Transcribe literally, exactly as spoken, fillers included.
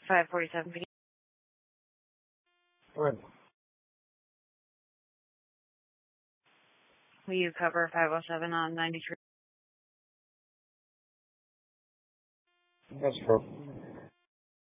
five forty-seven P D. Good. Will you cover five oh seven on ninety-three? That's perfect.